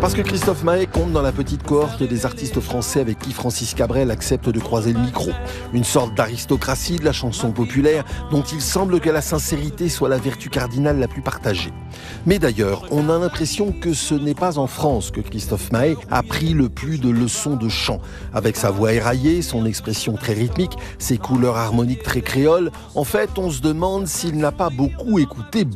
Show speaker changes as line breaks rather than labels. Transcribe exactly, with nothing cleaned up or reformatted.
Parce que Christophe Maé compte dans la petite cohorte des artistes français avec qui Francis Cabrel accepte de croiser le micro. Une sorte d'aristocratie de la chanson populaire dont il semble que la sincérité soit la vertu cardinale la plus partagée. Mais d'ailleurs, on a l'impression que ce n'est pas en France que Christophe Maé a pris le plus de leçons de chant. Avec sa voix éraillée, son expression très rythmique, ses couleurs harmoniques très créoles, en fait, on se demande s'il n'a pas beaucoup écouté